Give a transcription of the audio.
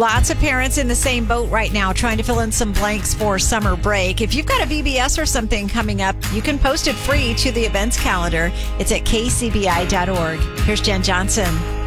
Lots of parents in the same boat right now trying to fill in some blanks for summer break. If you've got a VBS or something coming up, you can post it free to the events calendar. It's at kcbi.org. Here's Jen Johnson.